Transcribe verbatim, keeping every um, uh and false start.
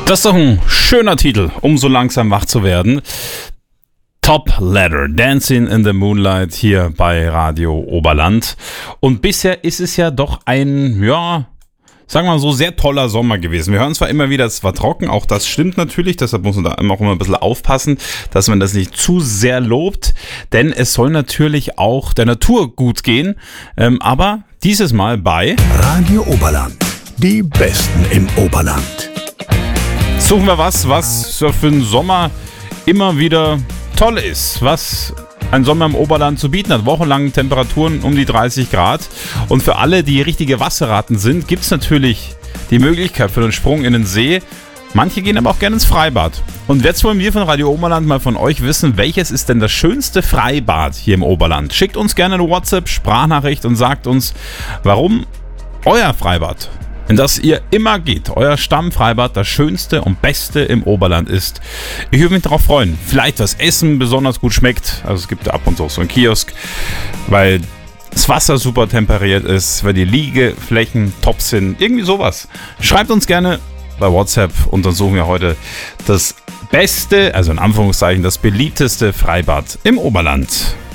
Das ist doch ein schöner Titel, um so langsam wach zu werden. Top Ladder, Dancing in the Moonlight hier bei Radio Oberland. Und bisher ist es ja doch ein, ja, sagen wir mal so, sehr toller Sommer gewesen. Wir hören zwar immer wieder, es war trocken, auch das stimmt natürlich, deshalb muss man da auch immer ein bisschen aufpassen, dass man das nicht zu sehr lobt, denn es soll natürlich auch der Natur gut gehen, ähm, aber dieses Mal bei Radio Oberland, die Besten im Oberland. Suchen wir was, was so für den Sommer immer wieder toll ist, was ein Sommer im Oberland zu bieten hat. Wochenlang Temperaturen um die dreißig Grad. Und für alle, die richtige Wasserratten sind, gibt es natürlich die Möglichkeit für den Sprung in den See. Manche gehen aber auch gerne ins Freibad. Und jetzt wollen wir von Radio Oberland mal von euch wissen, welches ist denn das schönste Freibad hier im Oberland? Schickt uns gerne eine WhatsApp-Sprachnachricht und sagt uns, warum euer Freibad, in das ihr immer geht, euer Stammfreibad, das schönste und beste im Oberland ist. Ich würde mich darauf freuen. Vielleicht das Essen besonders gut schmeckt. Also es gibt da ab und zu auch so einen Kiosk, weil das Wasser super temperiert ist, weil die Liegeflächen top sind. Irgendwie sowas. Schreibt uns gerne bei WhatsApp und dann suchen wir heute das beste, also in Anführungszeichen das beliebteste Freibad im Oberland.